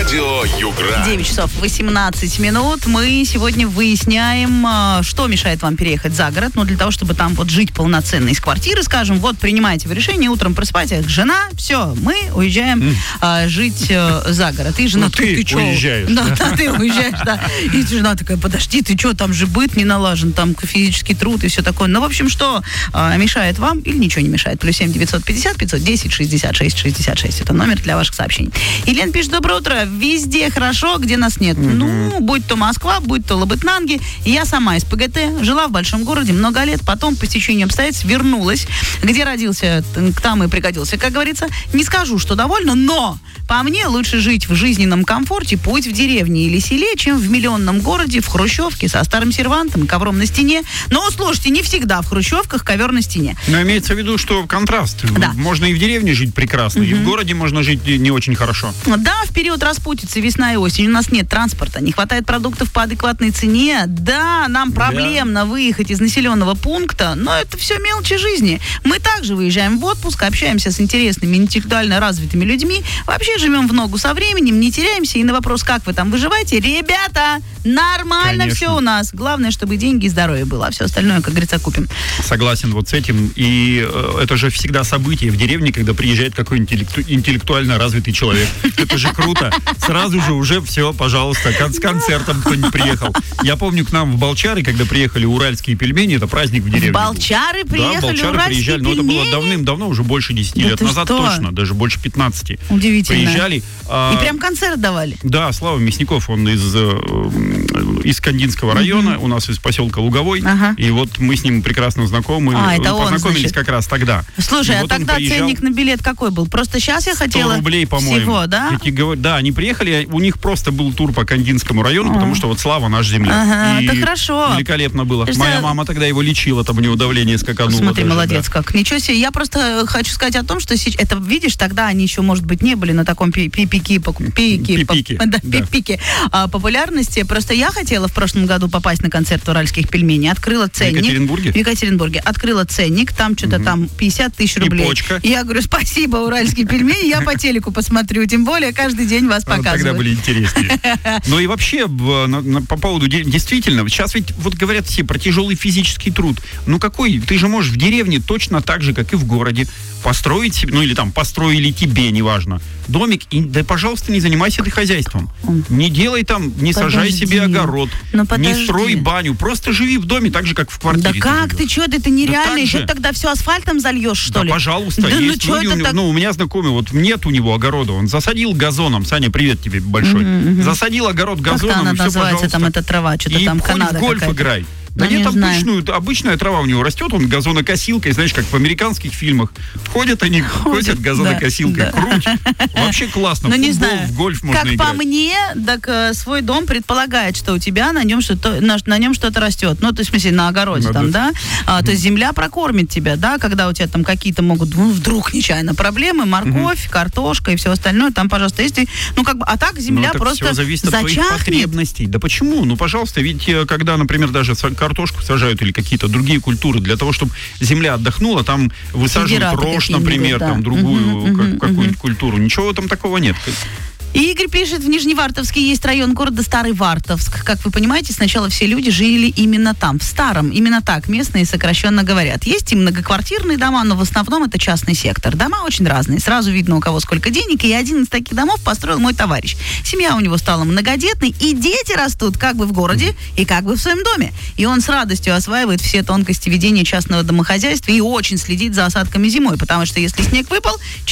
Радио Югра. 9 часов 18 минут. Мы сегодня выясняем, что мешает вам переехать за город. Ну, для того, чтобы там вот жить полноценно из квартиры, скажем, вот принимаете вы решение, утром просыпаетесь, жена, все, мы уезжаем жить за город. И жена, ну, ты уезжаешь. Да, ты уезжаешь, да. И жена такая, подожди, ты что, там же быт не налажен, там физический труд и все такое. Ну, в общем, что мешает вам или ничего не мешает? +7 950 510 66 66. Это номер для ваших сообщений. Елена пишет: доброе утро. Везде хорошо, где нас нет. Ну, будь то Москва, будь то Лабытнанги. Я сама из ПГТ, жила в большом городе много лет, потом по стечению обстоятельств вернулась. Где родился, там и пригодился, как говорится. Не скажу, что довольна, но по мне лучше жить в жизненном комфорте, пусть в деревне или селе, чем в миллионном городе, в хрущевке со старым сервантом, ковром на стене. Но, слушайте, не всегда в хрущевках ковер на стене. Но имеется в виду, что контраст. Да. Можно и в деревне жить прекрасно, и в городе можно жить не очень хорошо. Да, в период распутицы, весна и осень, у нас нет транспорта, не хватает продуктов по адекватной цене. Да, нам проблемно выехать из населенного пункта, но это все мелочи жизни. Мы также выезжаем в отпуск, общаемся с интересными, интеллектуально развитыми людьми, вообще живем в ногу со временем, не теряемся. И на вопрос, как вы там выживаете, ребята, нормально Конечно. все у нас. Главное, чтобы деньги и здоровье было, а все остальное, как говорится, купим. Согласен вот с этим. И это же всегда событие в деревне, когда приезжает какой-нибудь интеллектуально развитый человек. Это же круто. Сразу же уже все, пожалуйста, с концертом кто-нибудь приехал. Я помню, к нам в Балчары, когда приехали уральские пельмени, это праздник в деревне. В Балчары был. приехали, да, в Балчары уральские приезжали, пельмени? но это было давным-давно, уже больше 10 Да лет ты назад что? точно, даже больше 15. Удивительно. Приезжали. И прям концерт давали? Да, Слава Мясников, он из Кандинского района, у нас из поселка Луговой. Ага. И вот мы с ним прекрасно знакомы. Это он, познакомились значит. как раз тогда. Слушай, И а вот он тогда приезжал, ценник на билет какой был? Просто сейчас я хотела 100 рублей, по-моему. всего, да? Я тебе говорю, да, они приехали, у них просто был тур по Кандинскому району, потому что вот Слава наш земляк. Ага, И это хорошо. великолепно было. Ты Моя что? мама тогда его лечила, там у него давление скакануло. Смотри, даже, молодец да. как. Ничего себе. Я просто хочу сказать о том, что сейчас, это, видишь, тогда они еще, может быть, не были на таком пике популярности. Просто я хотела в прошлом году попасть на концерт уральских пельменей. Открыла ценник. В Екатеринбурге. Открыла ценник. Там что-то там 50 тысяч рублей. И почка. Я говорю, спасибо, уральские пельмени. Я по телеку посмотрю. Тем более, каждый день вас показывают. Тогда были интереснее. Но и вообще, по поводу, действительно, сейчас ведь вот говорят все про тяжелый физический труд. Ну какой? Ты же можешь в деревне точно так же, как и в городе, построить себе, ну или там построили тебе, неважно, домик, и да, пожалуйста, не занимайся ты хозяйством. Не делай там, не сажай себе огород, не строй баню, просто живи в доме так же, как в квартире. Да как ты, что это нереально? Да Еще тогда все асфальтом зальешь, что ли? Да, пожалуйста, да, есть люди, у меня знакомый, вот нет у него огорода, он засадил газоном, Саня, привет тебе большой, засадил огород газоном, как-то она и все, называется, пожалуйста. там эта трава, что-то И там хоть Канада в гольф какая-то. играй. Да Ну, нет, не обычная трава у него растет, он газонокосилкой, знаешь, как в американских фильмах. Ходят газонокосилкой, да. круть. Вообще классно. Ну, В не футбол, знаю. в гольф можно как играть. по мне, так свой дом предполагает, что у тебя на нем что-то растет. Ну, то есть, в смысле, на огороде там, да? То есть земля прокормит тебя, да, когда у тебя там какие-то могут, вдруг нечаянно проблемы, морковь, картошка и все остальное, там, пожалуйста, если, а так земля просто все зависит от твоих зачахнет. потребностей. Да почему? Ну, пожалуйста, ведь когда, например, даже картошку сажают или какие-то другие культуры, для того, чтобы земля отдохнула, там высаживают рожь, например, там другую какую-нибудь культуру. Ничего там такого нет. Игорь пишет, в Нижневартовске есть район города Старый Вартовск. Как вы понимаете, сначала все люди жили именно там, в Старом. Именно так местные сокращенно говорят. Есть и многоквартирные дома, но в основном это частный сектор. Дома очень разные. Сразу видно, у кого сколько денег. И один из таких домов построил мой товарищ. Семья у него стала многодетной, и дети растут как бы в городе и как бы в своем доме. И он с радостью осваивает все тонкости ведения частного домохозяйства и очень следит за осадками зимой. Потому что если снег выпал,